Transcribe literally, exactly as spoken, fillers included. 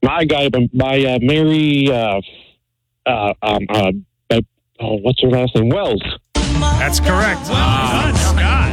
My guy by uh, Mary. Uh, uh, um, uh, uh, oh, what's her last name? Wells. That's correct. Well done, Scott.